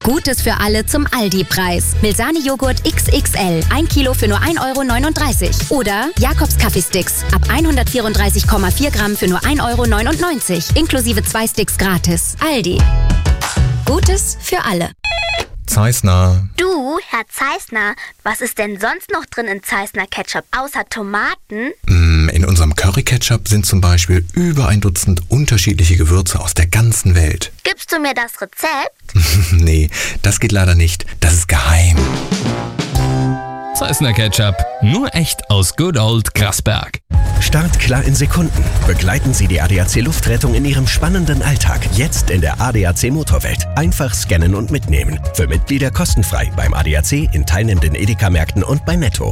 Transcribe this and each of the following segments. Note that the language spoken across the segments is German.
Gutes für alle zum Aldi-Preis. Milsani-Joghurt XXL, 1 Kilo für nur 1,39 € Oder Jakobs Kaffeesticks, ab 134,4 Gramm für nur 1,99 €, inklusive 2 Sticks gratis. Aldi. Gutes für alle. Zeissner. Du, Herr Zeissner, was ist denn sonst noch drin in Zeissner Ketchup, außer Tomaten? In unserem Curry-Ketchup sind zum Beispiel über 1 Dutzend unterschiedliche Gewürze aus der ganzen Welt. Gibst du mir das Rezept? Nee, das geht leider nicht. Das ist geheim. Zeissner Ketchup, nur echt aus Good Old Grasberg. Startklar in Sekunden. Begleiten Sie die ADAC Luftrettung in Ihrem spannenden Alltag. Jetzt in der ADAC Motorwelt. Einfach scannen und mitnehmen. Für Mitglieder kostenfrei beim ADAC, in teilnehmenden Edeka-Märkten und bei Netto.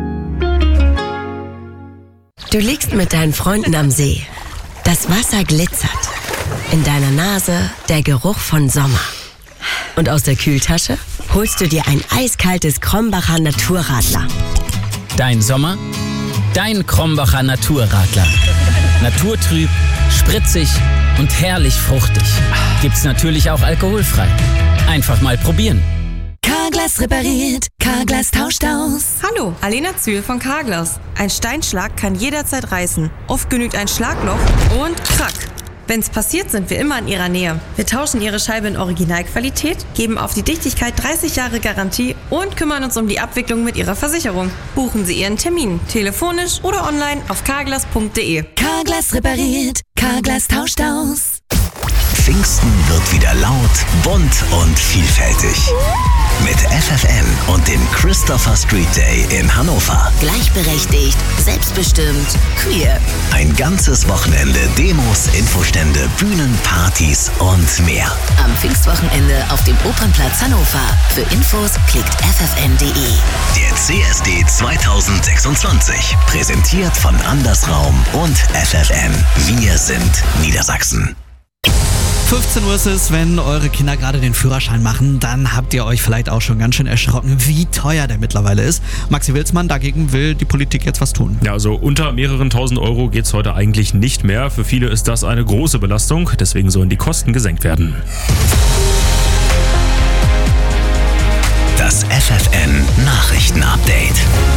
Du liegst mit deinen Freunden am See. Das Wasser glitzert. In deiner Nase der Geruch von Sommer. Und aus der Kühltasche holst du dir ein eiskaltes Krombacher Naturradler. Dein Sommer? Dein Krombacher Naturradler. Naturtrüb, spritzig und herrlich fruchtig. Gibt's natürlich auch alkoholfrei. Einfach mal probieren. Carglass repariert, Carglass tauscht aus. Hallo, Alena Zühl von Carglass. Ein Steinschlag kann jederzeit reißen. Oft genügt ein Schlagloch und krack. Wenn's passiert, sind wir immer in Ihrer Nähe. Wir tauschen Ihre Scheibe in Originalqualität, geben auf die Dichtigkeit 30 Jahre Garantie und kümmern uns um die Abwicklung mit Ihrer Versicherung. Buchen Sie Ihren Termin, telefonisch oder online auf carglass.de. Carglass repariert, Carglass tauscht aus. Pfingsten wird wieder laut, bunt und vielfältig. Mit FFN und dem Christopher Street Day in Hannover. Gleichberechtigt, selbstbestimmt, queer. Ein ganzes Wochenende Demos, Infostände, Bühnen, Partys und mehr. Am Pfingstwochenende auf dem Opernplatz Hannover. Für Infos klickt ffn.de. Der CSD 2026. Präsentiert von Andersraum und FFN. Wir sind Niedersachsen. 15 Uhr ist es, wenn eure Kinder gerade den Führerschein machen, dann habt ihr euch vielleicht auch schon ganz schön erschrocken, wie teuer der mittlerweile ist. Maxi Wilsmann, dagegen will die Politik jetzt was tun. Ja, also unter mehreren tausend Euro geht's heute eigentlich nicht mehr. Für viele ist das eine große Belastung, deswegen sollen die Kosten gesenkt werden. Das FFN Nachrichten-Update.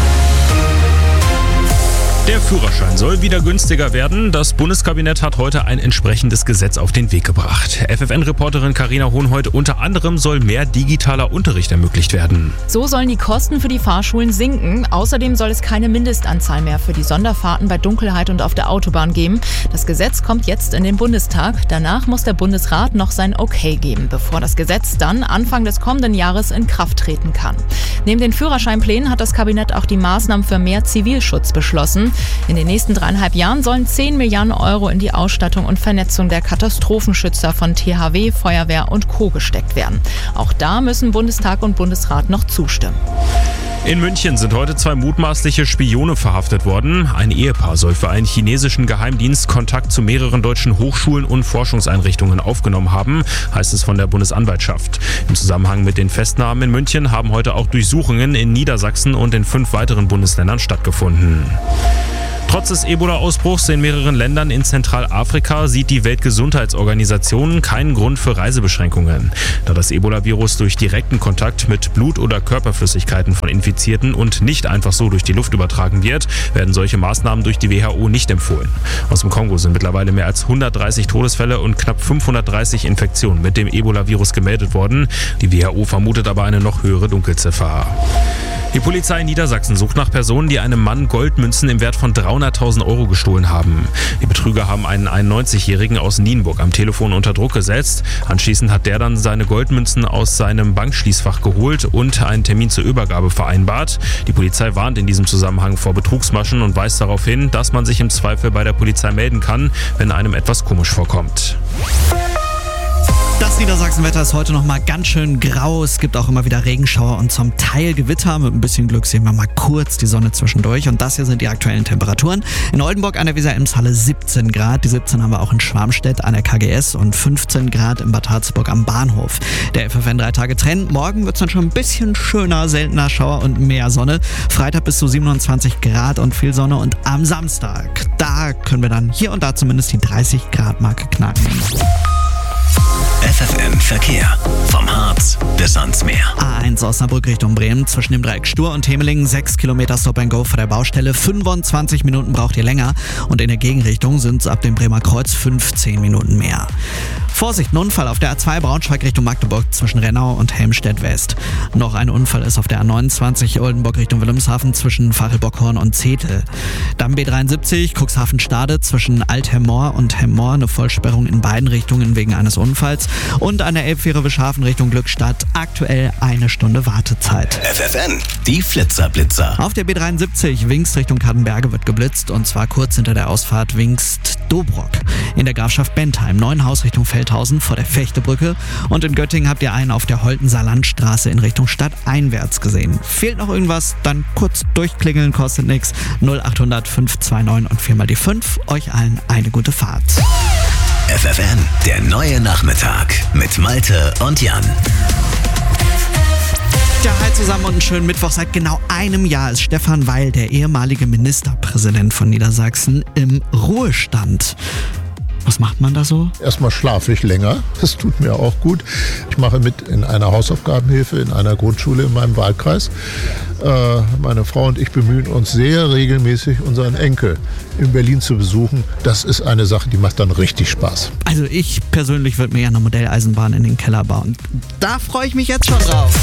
Der Führerschein soll wieder günstiger werden. Das Bundeskabinett hat heute ein entsprechendes Gesetz auf den Weg gebracht. FFN-Reporterin Carina Hohenhold, unter anderem soll mehr digitaler Unterricht ermöglicht werden. So sollen die Kosten für die Fahrschulen sinken. Außerdem soll es keine Mindestanzahl mehr für die Sonderfahrten bei Dunkelheit und auf der Autobahn geben. Das Gesetz kommt jetzt in den Bundestag. Danach muss der Bundesrat noch sein Okay geben, bevor das Gesetz dann Anfang des kommenden Jahres in Kraft treten kann. Neben den Führerscheinplänen hat das Kabinett auch die Maßnahmen für mehr Zivilschutz beschlossen. In den nächsten 3,5 Jahren sollen 10 Milliarden Euro in die Ausstattung und Vernetzung der Katastrophenschützer von THW, Feuerwehr und Co. gesteckt werden. Auch da müssen Bundestag und Bundesrat noch zustimmen. In München sind heute 2 mutmaßliche Spione verhaftet worden. Ein Ehepaar soll für einen chinesischen Geheimdienst Kontakt zu mehreren deutschen Hochschulen und Forschungseinrichtungen aufgenommen haben, heißt es von der Bundesanwaltschaft. Im Zusammenhang mit den Festnahmen in München haben heute auch Durchsuchungen in Niedersachsen und in 5 weiteren Bundesländern stattgefunden. Trotz des Ebola-Ausbruchs in mehreren Ländern in Zentralafrika sieht die Weltgesundheitsorganisation keinen Grund für Reisebeschränkungen. Da das Ebola-Virus durch direkten Kontakt mit Blut- oder Körperflüssigkeiten von Infizierten und nicht einfach so durch die Luft übertragen wird, werden solche Maßnahmen durch die WHO nicht empfohlen. Aus dem Kongo sind mittlerweile mehr als 130 Todesfälle und knapp 530 Infektionen mit dem Ebola-Virus gemeldet worden. Die WHO vermutet aber eine noch höhere Dunkelziffer. Die Polizei in Niedersachsen sucht nach Personen, die einem Mann Goldmünzen im Wert von 300.000 Euro gestohlen haben. Die Betrüger haben einen 91-Jährigen aus Nienburg am Telefon unter Druck gesetzt. Anschließend hat der dann seine Goldmünzen aus seinem Bankschließfach geholt und einen Termin zur Übergabe vereinbart. Die Polizei warnt in diesem Zusammenhang vor Betrugsmaschen und weist darauf hin, dass man sich im Zweifel bei der Polizei melden kann, wenn einem etwas komisch vorkommt. Das Niedersachsenwetter ist heute noch mal ganz schön grau. Es gibt auch immer wieder Regenschauer und zum Teil Gewitter. Mit ein bisschen Glück sehen wir mal kurz die Sonne zwischendurch. Und das hier sind die aktuellen Temperaturen. In Oldenburg an der Weser-Ems-Halle 17 Grad. Die 17 haben wir auch in Schwarmstedt an der KGS und 15 Grad in Bad Harzburg am Bahnhof. Der FFN 3-Tage-Trend. Morgen wird es dann schon ein bisschen schöner, seltener Schauer und mehr Sonne. Freitag bis zu 27 Grad und viel Sonne. Und am Samstag, da können wir dann hier und da zumindest die 30 Grad Marke knacken. FFN Verkehr. Vom Harz Jetzt bis ans Meer. A1 Osnabrück Richtung Bremen zwischen dem Dreieck Stur und Hemelingen 6 Kilometer Stop and Go vor der Baustelle. 25 Minuten braucht ihr länger und in der Gegenrichtung sind es ab dem Bremer Kreuz 15 Minuten mehr. Vorsicht, ein Unfall auf der A2 Braunschweig Richtung Magdeburg zwischen Rennau und Helmstedt West. Noch ein Unfall ist auf der A29 Oldenburg Richtung Wilhelmshaven zwischen Fachelbockhorn und Zetel. Dann B73 Cuxhaven-Stade zwischen Alt-Hemmoor und Hemmoor, eine Vollsperrung in beiden Richtungen wegen eines Unfalls. Und an der Elbfähre Wischhafen Richtung Glückstadt aktuell 1 Stunde Wartezeit. FFN, die Flitzer-Blitzer. Auf der B73 Wingst Richtung Kattenberge wird geblitzt und zwar kurz hinter der Ausfahrt Wingst-Dobrock. In der Grafschaft Bentheim Neuenhaus Richtung Feldhausen vor der Fechtebrücke und in Göttingen habt ihr einen auf der Holtenser Landstraße in Richtung Stadt einwärts gesehen. Fehlt noch irgendwas? Dann kurz durchklingeln, kostet nichts. 0800 529 und 4 mal die 5. Euch allen eine gute Fahrt. FFN, der neue Nachmittag mit Malte und Jan. Ja, hi zusammen und einen schönen Mittwoch. Seit genau einem Jahr ist Stefan Weil, der ehemalige Ministerpräsident von Niedersachsen, im Ruhestand. Was macht man da so? Erstmal schlafe ich länger. Das tut mir auch gut. Ich mache mit in einer Hausaufgabenhilfe in einer Grundschule in meinem Wahlkreis. Meine Frau und ich bemühen uns sehr regelmäßig, unseren Enkel in Berlin zu besuchen. Das ist eine Sache, die macht dann richtig Spaß. Also ich persönlich würde mir ja eine Modelleisenbahn in den Keller bauen. Da freue ich mich jetzt schon drauf.